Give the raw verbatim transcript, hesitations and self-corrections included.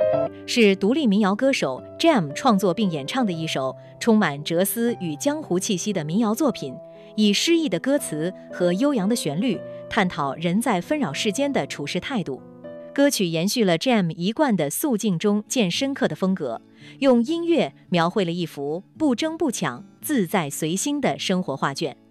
是独立民谣歌手 Jam 创作并演唱的一首充满哲思与江湖气息的民谣作品，以诗意的歌词和悠扬的旋律，探讨人在纷扰世间的处事态度。歌曲延续了 Jam 一贯的肃静中见深刻的风格，用音乐描绘了一幅不争不抢、自在随心的生活画卷。